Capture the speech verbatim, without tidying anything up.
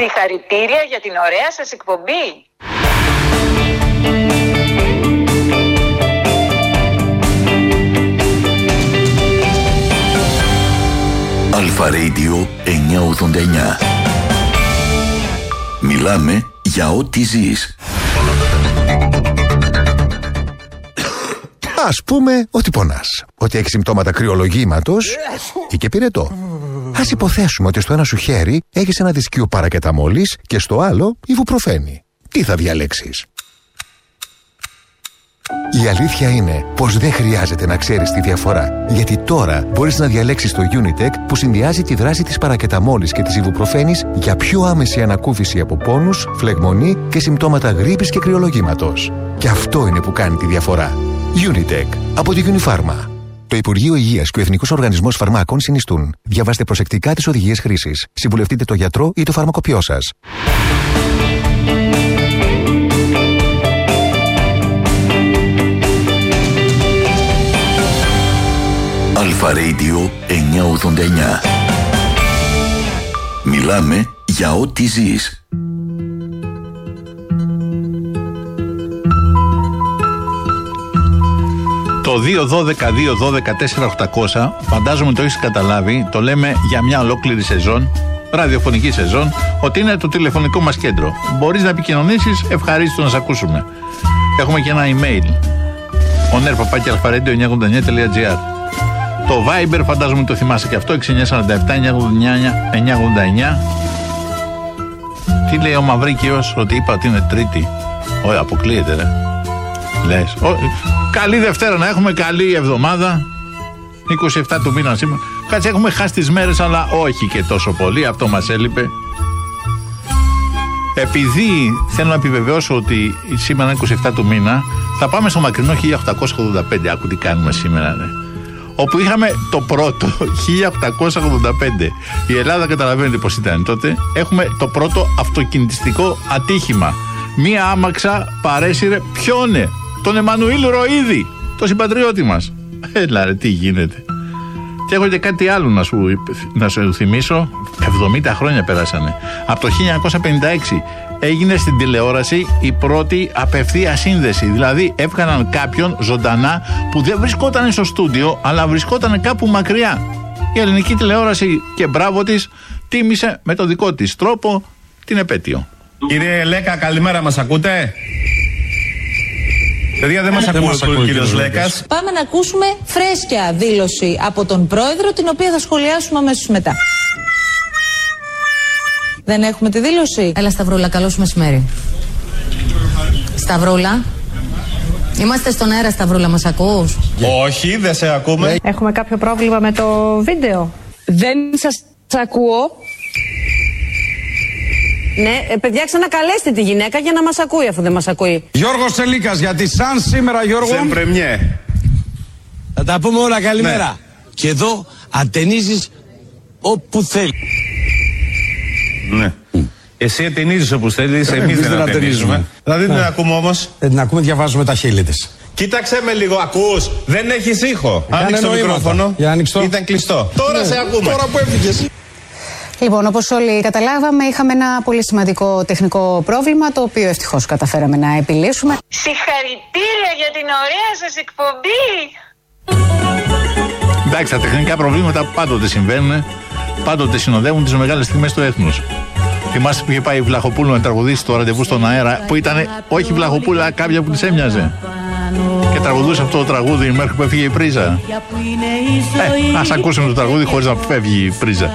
Συγχαρητήρια για την ωραία σας εκπομπή. Αλφα Radio εννιακόσια ογδόντα εννιά. Μιλάμε για ό,τι ζεις. Ας πούμε ότι πονάς, ότι έχεις συμπτώματα κρυολογήματος ή και πυρετό. Ας υποθέσουμε ότι στο ένα σου χέρι έχεις ένα δισκείο παρακεταμόλης και στο άλλο ιβουπροφένη. Τι θα διαλέξεις? Η αλήθεια είναι πως δεν χρειάζεται να ξέρεις τη διαφορά, γιατί τώρα μπορείς να διαλέξεις το Unitec που συνδυάζει τη δράση της παρακεταμόλης και της ιβουπροφένης για πιο άμεση ανακούφιση από πόνους, φλεγμονή και συμπτώματα γρίπης και κρυολογήματος. Και αυτό είναι που κάνει τη διαφορά. Unitec από τη Unifarma. Το Υπουργείο Υγείας και ο Εθνικός Οργανισμός Φαρμάκων συνιστούν. Διαβάστε προσεκτικά τις οδηγίες χρήσης. Συμβουλευτείτε το γιατρό ή το φαρμακοποιό σας. Αλφα Radio εννιακόσια ογδόντα εννιά. Μιλάμε για ό,τι ζεις. Το δύο δώδεκα δύο δώδεκα τέσσερα οκτακόσια, φαντάζομαι το έχεις καταλάβει, το λέμε για μια ολόκληρη σεζόν, ραδιοφωνική σεζόν, ότι είναι το τηλεφωνικό μας κέντρο. Μπορείς να επικοινωνήσεις, ευχαρίστως να σε ακούσουμε. Έχουμε και ένα email, oner παπάκι αλφα-radio εννιακόσια ογδόντα εννιά τελεία τζι άρ. Το Viber, φαντάζομαι το θυμάσαι και αυτό, έξι εννιά τέσσερα επτά εννιακόσια ογδόντα εννιά. Τι λέει ο Μαυρίκιος, ότι είπα ότι είναι Τρίτη? Όχι, αποκλείεται ρε. Λες. Ο, καλή Δευτέρα να έχουμε, καλή εβδομάδα. είκοσι επτά του μήνα σήμερα. Κάτσε, έχουμε χάσει τις μέρες, αλλά όχι και τόσο πολύ. Αυτό μας έλειπε. Επειδή θέλω να επιβεβαιώσω ότι σήμερα είναι είκοσι επτά του μήνα, θα πάμε στο μακρινό χίλια οκτακόσια ογδόντα πέντε. Άκου τι κάνουμε σήμερα, ναι. Όπου είχαμε το πρώτο χίλια οκτακόσια ογδόντα πέντε. Η Ελλάδα, καταλαβαίνετε πως ήταν τότε. Έχουμε το πρώτο αυτοκινητιστικό ατύχημα. Μία άμαξα παρέσυρε ποιόνε? Τον Εμμανουήλ Ροΐδη, το συμπατριώτη μας. Έλα ρε, τι γίνεται. Και έχω και κάτι άλλο να σου, να σου θυμίσω. εβδομήντα χρόνια περάσανε. Από το χίλια εννιακόσια πενήντα έξι έγινε στην τηλεόραση η πρώτη απευθεία σύνδεση. Δηλαδή έβγαλαν κάποιον ζωντανά που δεν βρισκόταν στο στούντιο, αλλά βρισκόταν κάπου μακριά. Η ελληνική τηλεόραση, και μπράβο της, τίμησε με το δικό της τρόπο την επέτειο. Κύριε Λέκα, καλημέρα, μας ακούτε? Παιδιά, δεν μας ακούει ο κύριος Λέκας. Πάμε να ακούσουμε φρέσκια δήλωση από τον πρόεδρο, την οποία θα σχολιάσουμε αμέσως μετά. Δεν έχουμε τη δήλωση. Έλα Σταυρούλα, καλώς μεσημέρι. Σταυρούλα. Είμαστε στον αέρα, Σταυρούλα, μας ακούς? Όχι, δεν σε ακούμε. Έχουμε κάποιο πρόβλημα με το βίντεο. Δεν σας ακούω. Ναι, παιδιά, ξανακαλέστε τη γυναίκα για να μας ακούει, αφού δεν μας ακούει. Γιώργος Τελίκας, γιατί σαν σήμερα, Γιώργο... Σαν πρεμιέ. Θα τα πούμε όλα, καλημέρα. Ναι. Και εδώ ατενίζεις όπου θέλει. Ναι. Mm. Εσύ ατενίζεις όπου θέλεις, ε, εμείς δεν ατενίζουμε. Δηλαδή δεν ακούμε όμως. Δεν την ακούμε, διαβάζουμε τα χείλη της. Κοίταξε με λίγο, ακούς? Δεν έχεις ήχο. Άνοιξε το μικρόφωνο. Για άνοιξε. Ήταν κλειστό. Τώρα ναι, σε ακούμε. Τώρα που έφυγες. Λοιπόν, όπως όλοι καταλάβαμε, είχαμε ένα πολύ σημαντικό τεχνικό πρόβλημα, το οποίο ευτυχώς καταφέραμε να επιλύσουμε. Συγχαρητήρια για την ωραία σας εκπομπή. Εντάξει, τα τεχνικά προβλήματα πάντοτε συμβαίνουν, πάντοτε συνοδεύουν τις μεγάλες στιγμές του έθνους. Θυμάστε που είχε πάει η Βλαχοπούλου να τραγουδήσει το ραντεβού στον αέρα, που ήταν όχι Βλαχοπούλου, αλλά κάποια που της έμοιαζε. Και τραγουδούσε αυτό το τραγούδι μέχρι που έφυγε η πρίζα. Ε, ας ακούσουμε το τραγούδι χωρίς να φεύγει η πρίζα.